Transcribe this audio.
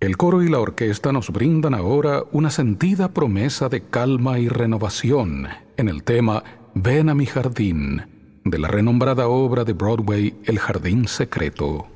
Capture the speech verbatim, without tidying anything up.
El coro y la orquesta nos brindan ahora una sentida promesa de calma y renovación en el tema Ven a mi jardín, de la renombrada obra de Broadway El Jardín Secreto.